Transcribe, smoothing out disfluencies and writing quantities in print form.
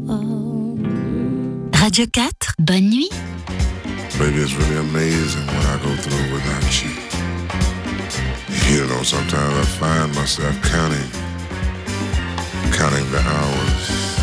Radio 4, bonne nuit. Baby, it's really amazing what I go through without you. You know, sometimes I find myself counting the hours